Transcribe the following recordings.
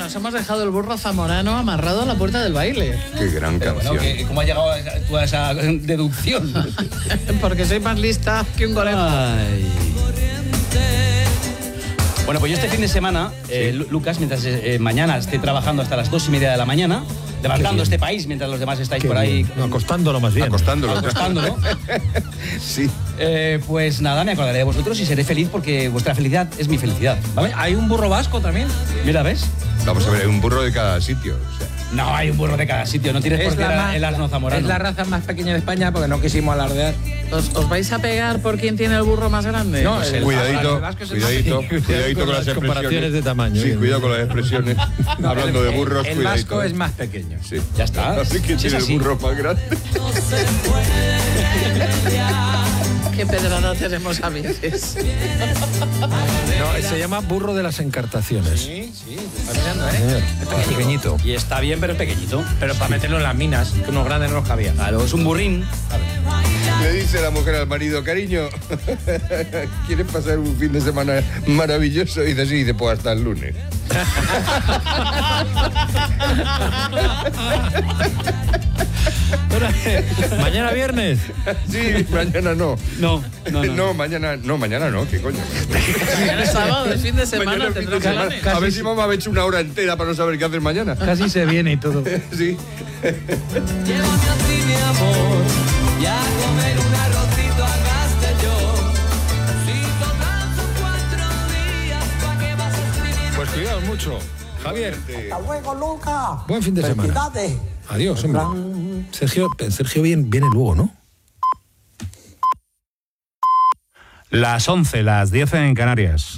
nos hemos dejado el burro zamorano amarrado a la puerta del baile. Qué gran canción. Bueno, ¿cómo has llegado tú a esa deducción? Porque soy más lista que un conejo. Bueno, pues yo este fin de semana, Lucas, mientras mañana esté trabajando hasta las 2:30 de la mañana, levantando este país mientras los demás estáis por ahí. No, acostándolo más bien. Acostándolo. Sí. Pues nada, me acordaré de vosotros y seré feliz porque vuestra felicidad es mi felicidad, ¿vale? Hay un burro vasco también. Mira, ¿ves? Vamos a ver, hay un burro de cada sitio. O sea. No, hay un burro de cada sitio, no tienes por qué el asno zamorano. Es la raza más pequeña de España porque no quisimos alardear. ¿Os vais a pegar por quién tiene el burro más grande? No, Cuidadito con las comparaciones de tamaño. Sí, cuidado con las expresiones. Hablando de burros, el cuidadito. vasco es más pequeño. Sí. Ya está. Así que tiene el burro más grande. Qué pedrada tenemos a veces. No, se llama burro de las encartaciones. Sí, está mirando, ¿eh? Es pequeñito. Y está bien, pero es pequeñito. Pero para meterlo en las minas, que unos grandes no los cabían. Claro, es un burrín. Le dice la mujer al marido, cariño, ¿quieres pasar un fin de semana maravilloso? Y dice, pues hasta el lunes. ¿Mañana viernes? Sí, mañana no. No, mañana no, ¿qué coño? El sábado, el fin de semana, Mañana, fin de tendrás semana. planes. A ver si vamos a haber hecho una hora entera para no saber qué hacer mañana. Casi se viene y todo. Sí. Llévame así, mi amor, y a comer un arrocito a Castellón. Si total son 4 días, ¿pa' qué vas a escribir? Pues cuidado mucho. Javier. Hasta luego, Luca. Buen fin de semana. Felicidades. Adiós, hombre. Sergio viene luego, ¿no? Las 11, las 10 en Canarias.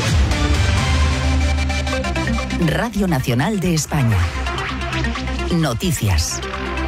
Radio Nacional de España. Noticias.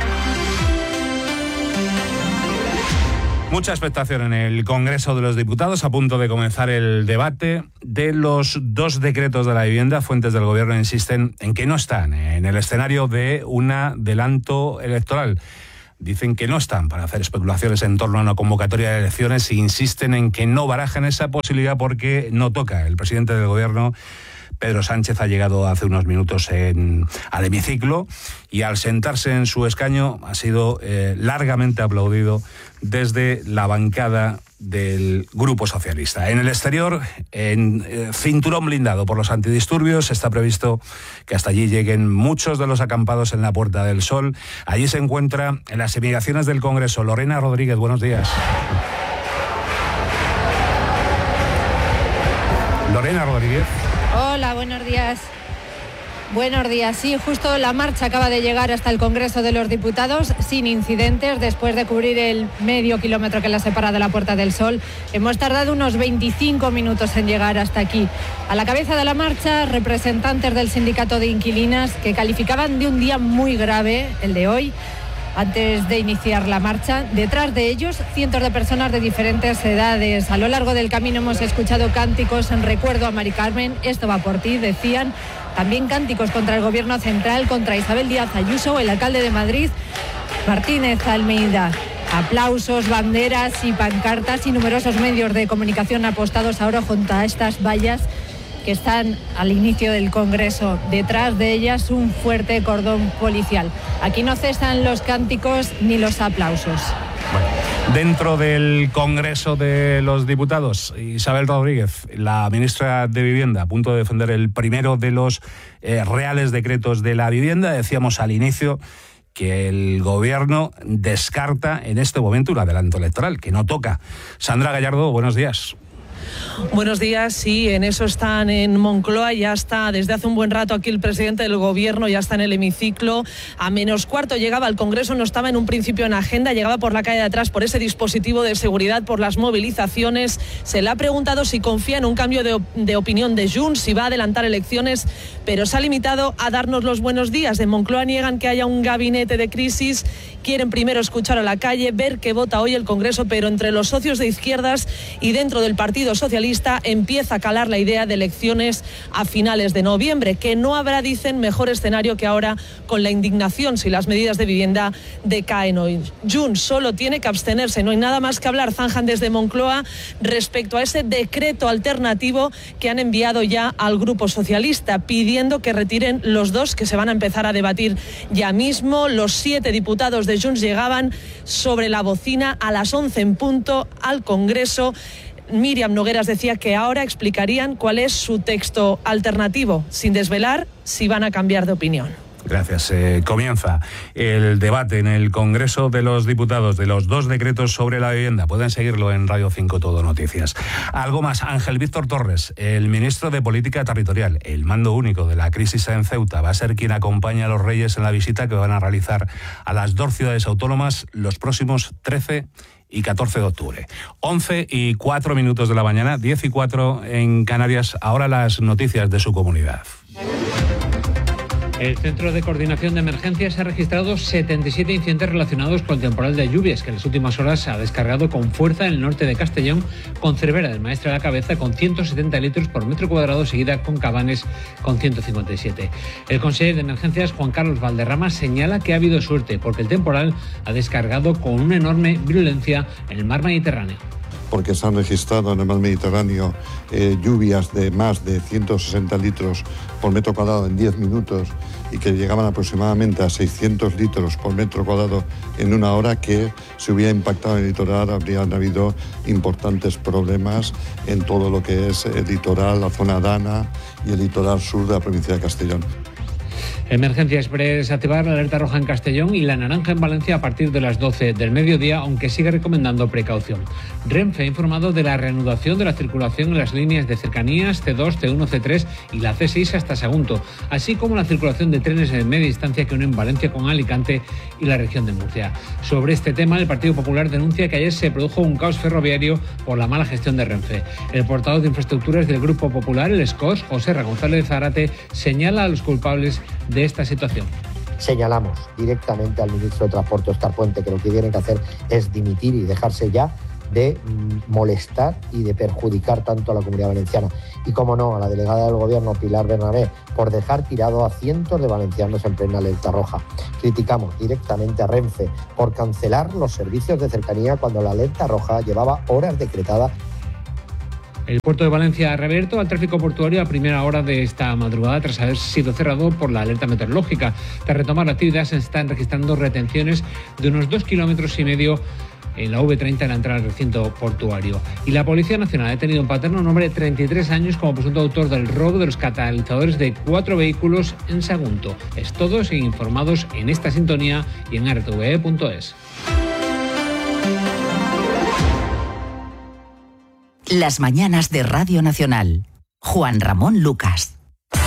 Mucha expectación en el Congreso de los Diputados, a punto de comenzar el debate de los 2 decretos de la vivienda. Fuentes del Gobierno insisten en que no están en el escenario de un adelanto electoral. Dicen que no están para hacer especulaciones en torno a una convocatoria de elecciones e insisten en que no barajen esa posibilidad porque no toca. El presidente del Gobierno, Pedro Sánchez, ha llegado hace unos minutos al hemiciclo y al sentarse en su escaño ha sido largamente aplaudido desde la bancada del Grupo Socialista. En el exterior, en cinturón blindado por los antidisturbios, está previsto que hasta allí lleguen muchos de los acampados en la Puerta del Sol. Allí se encuentra en las inmediaciones del Congreso Lorena Rodríguez. Buenos días. Lorena Rodríguez. Hola, buenos días. Buenos días. Sí, justo la marcha acaba de llegar hasta el Congreso de los Diputados sin incidentes después de cubrir el medio kilómetro que la separa de la Puerta del Sol. Hemos tardado unos 25 minutos en llegar hasta aquí. A la cabeza de la marcha, representantes del sindicato de inquilinas que calificaban de un día muy grave, el de hoy, antes de iniciar la marcha. Detrás de ellos, cientos de personas de diferentes edades. A lo largo del camino hemos escuchado cánticos en recuerdo a Mari Carmen. Esto va por ti, decían. También cánticos contra el Gobierno central, contra Isabel Díaz Ayuso, el alcalde de Madrid, Martínez Almeida. Aplausos, banderas y pancartas y numerosos medios de comunicación apostados ahora junto a estas vallas que están al inicio del Congreso. Detrás de ellas un fuerte cordón policial. Aquí no cesan los cánticos ni los aplausos. Dentro del Congreso de los Diputados, Isabel Rodríguez, la ministra de Vivienda, a punto de defender el primero de los reales decretos de la vivienda. Decíamos al inicio que el Gobierno descarta en este momento un adelanto electoral, que no toca. Sandra Gallardo, buenos días. Buenos días, sí, en eso están en Moncloa, ya está desde hace un buen rato aquí el presidente del Gobierno, ya está en el hemiciclo. A menos cuarto llegaba al Congreso, no estaba en un principio en agenda, llegaba por la calle de atrás por ese dispositivo de seguridad, por las movilizaciones. Se le ha preguntado si confía en un cambio de opinión de Junts, si va a adelantar elecciones, pero se ha limitado a darnos los buenos días. En Moncloa niegan que haya un gabinete de crisis quieren primero escuchar a la calle, ver qué vota hoy el Congreso, pero entre los socios de izquierdas y dentro del Partido Socialista empieza a calar la idea de elecciones a finales de noviembre, que no habrá, dicen, mejor escenario que ahora con la indignación si las medidas de vivienda decaen hoy. Junts solo tiene que abstenerse, no hay nada más que hablar, zanjan desde Moncloa, respecto a ese decreto alternativo que han enviado ya al Grupo Socialista, pidiendo que retiren los dos que se van a empezar a debatir ya mismo. Los 7 diputados de Junts llegaban sobre la bocina a las 11 en punto al Congreso. Míriam Nogueras decía que ahora explicarían cuál es su texto alternativo, sin desvelar si van a cambiar de opinión. Gracias. Comienza el debate en el Congreso de los Diputados de los 2 decretos sobre la vivienda. Pueden seguirlo en Radio 5 Todo Noticias. Algo más. Ángel Víctor Torres, el ministro de Política Territorial, el mando único de la crisis en Ceuta, va a ser quien acompaña a los Reyes en la visita que van a realizar a las 2 ciudades autónomas los próximos 13 y 14 de octubre. 11:04 de la mañana, 10:04 en Canarias. Ahora las noticias de su comunidad. El Centro de Coordinación de Emergencias ha registrado 77 incidentes relacionados con el temporal de lluvias que en las últimas horas se ha descargado con fuerza en el norte de Castellón, con Cervera del Maestre a la cabeza con 170 litros por metro cuadrado, seguida con Cabanes con 157. El consejero de Emergencias, Juan Carlos Valderrama, señala que ha habido suerte porque el temporal ha descargado con una enorme virulencia en el mar Mediterráneo. Porque se han registrado en el mar Mediterráneo lluvias de más de 160 litros por metro cuadrado en 10 minutos y que llegaban aproximadamente a 600 litros por metro cuadrado en una hora, que si hubiera impactado en el litoral habrían habido importantes problemas en todo lo que es el litoral, la zona Dana y el litoral sur de la provincia de Castellón. Emergencia Express activar la alerta roja en Castellón y la naranja en Valencia a partir de las 12 del mediodía, aunque sigue recomendando precaución. Renfe ha informado de la reanudación de la circulación en las líneas de cercanías C2, C1, C3 y la C6 hasta Sagunto, así como la circulación de trenes de media distancia que unen Valencia con Alicante y la región de Murcia. Sobre este tema, el Partido Popular denuncia que ayer se produjo un caos ferroviario por la mala gestión de Renfe. El portavoz de Infraestructuras del Grupo Popular, el SCOS, José R. González Zárate, señala a los culpables de esta situación. Señalamos directamente al ministro de Transporte, Óscar Puente, que lo que tienen que hacer es dimitir y dejarse ya de molestar y de perjudicar tanto a la Comunidad Valenciana y, como no, a la delegada del Gobierno, Pilar Bernabé, por dejar tirado a cientos de valencianos en plena alerta roja. Criticamos directamente a Renfe por cancelar los servicios de cercanía cuando la alerta roja llevaba horas decretada. El puerto de Valencia ha reabierto al tráfico portuario a primera hora de esta madrugada tras haber sido cerrado por la alerta meteorológica. Tras retomar la actividad se están registrando retenciones de unos 2,5 kilómetros en la V30 en la entrada al recinto portuario. Y la Policía Nacional ha detenido en Paterna a un hombre de 33 años como presunto autor del robo de los catalizadores de 4 vehículos en Sagunto. Es todo, siguen informados en esta sintonía y en rtve.es. Las mañanas de Radio Nacional. Juan Ramón Lucas.